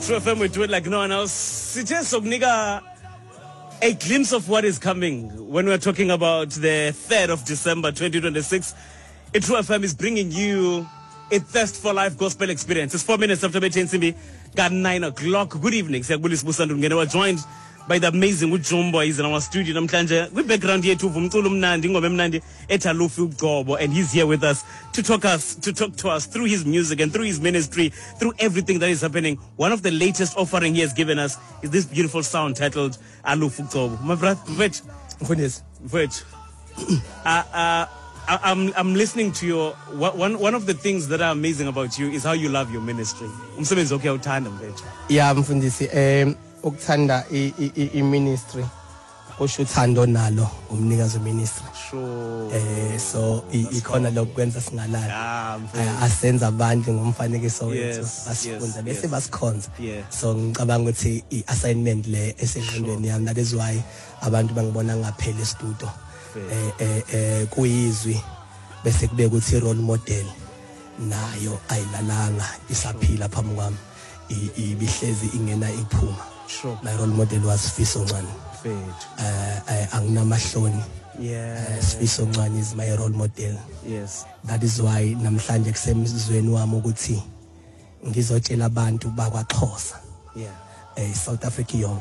True FM, we do it like no one else. Suggest Ogniga a glimpse of what is coming when we're talking about the 3rd of December 2026. True FM is bringing you a Thirst for Life gospel experience. It's 4 minutes after Betensimbi, got 9 o'clock. Good evening. We're joined by the amazing Ujumbo. He's in our studio. We background here to Vumtulu Mnandi, Ngome Mnandi, Etalufu Gobo, and he's here with us to talk to us through his music and through his ministry, through everything that is happening. One of the latest offering he has given us is this beautiful sound titled Alufu Gobo. My brother, wait. I'm listening to your one of the things that are amazing about you is how you love your ministry. Yeah, mfundisi ukuthanda I-ministry kusho uthando nalo umnikazi ministry. Sure. So ikhona lokwenza singalala. Asenza abantu ngomfanekiso wethu basifunda bese basikhonza. So ngicabanga ukuthi I-assignment le esengqondweni yami, that is why abantu bangibona ngaphela estudio. Kuyizwi bese kube ukuthi role model nayo ayilalanga isaphila phambi kwami ibihlezi ingena iphuma. Sure. My role model was Sifiso Ncwane. Anginamahloni. Sifiso Ncwane is my role model. Yes. That is why namhlanje kusemizweni wami ukuthi ngizotshela abantu bakwaXhosa. South Africa yonke